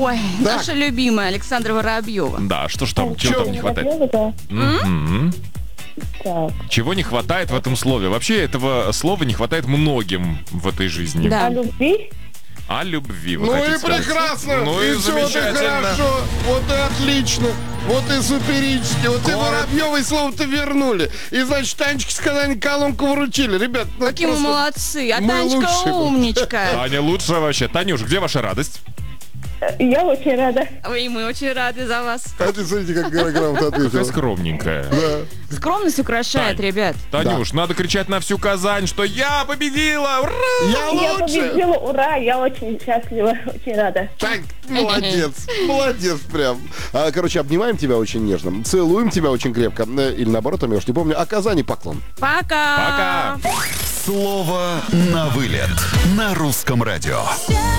Ой, Так. наша любимая Александра Воробьева. Да, что ж там, чего там не хватает? Мгм. Так. Чего не хватает в этом слове? Вообще этого слова не хватает многим в этой жизни. Да. О любви? О любви. вы Ну хотите и сказать? прекрасно. Ну и все, вот и замечательно. хорошо. Вот и отлично. Вот и суперически. Вот и Воробьевой слово-то вернули. И, значит, Танечке сказали, колонку вручили. Ребят, ну Какие мы просто молодцы. А мы Танечка лучшие. умничка. Таня лучшая вообще. Танюш, где ваша радость? Я очень рада. Ой, мы очень рады за вас. А ты смотрите, как грамотно Такая ответила. скромненькая. Да. Скромность украшает, Тань. ребят. Танюш, надо кричать на всю Казань, что я победила! Ура! Я Я лучше. победила, ура, я очень счастлива, очень рада. Так, молодец, молодец прям. Короче, обнимаем тебя очень нежно, целуем тебя очень крепко. Или наоборот, я уж не помню. А Казани поклон. Пока. Пока! Слово на вылет на русском радио.